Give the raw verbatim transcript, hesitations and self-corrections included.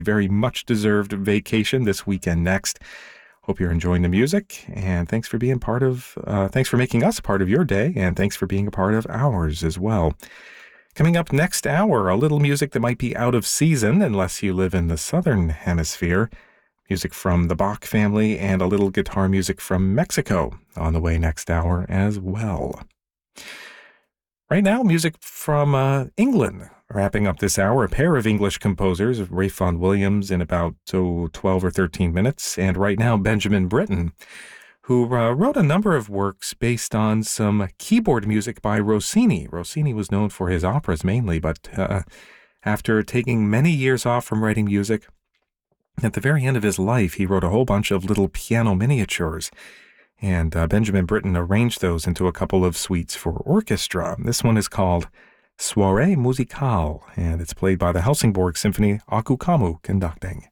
very much deserved vacation this weekend next. Hope you're enjoying the music, and thanks for being part of, uh, thanks for making us a part of your day, and thanks for being a part of ours as well. Coming up next hour, a little music that might be out of season unless you live in the southern hemisphere. Music from the Bach family and a little guitar music from Mexico on the way next hour as well. Right now, music from uh, England. Wrapping up this hour, a pair of English composers, Ralph Vaughan Williams in about oh, twelve or thirteen minutes, and right now Benjamin Britten, who uh, wrote a number of works based on some keyboard music by Rossini. Rossini was known for his operas mainly, but uh, after taking many years off from writing music, at the very end of his life, he wrote a whole bunch of little piano miniatures, and uh, Benjamin Britten arranged those into a couple of suites for orchestra. This one is called Soirée Musicale, and it's played by the Helsingborg Symphony, Aku Kammu conducting.